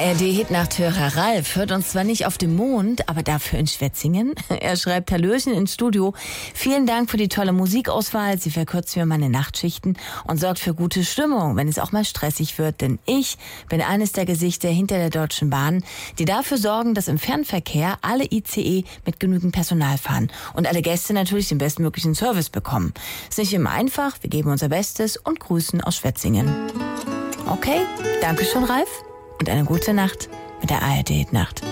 ARD-Hitnachthörer Ralf hört uns zwar nicht auf dem Mond, aber dafür in Schwetzingen. Er schreibt: Hallöchen ins Studio. Vielen Dank für die tolle Musikauswahl. Sie verkürzt mir meine Nachtschichten und sorgt für gute Stimmung, wenn es auch mal stressig wird. Denn ich bin eines der Gesichter hinter der Deutschen Bahn, die dafür sorgen, dass im Fernverkehr alle ICE mit genügend Personal fahren und alle Gäste natürlich den bestmöglichen Service bekommen. Ist nicht immer einfach. Wir geben unser Bestes und grüßen aus Schwetzingen. Okay, danke schon, Ralf. Und eine gute Nacht mit der ARD-Nacht.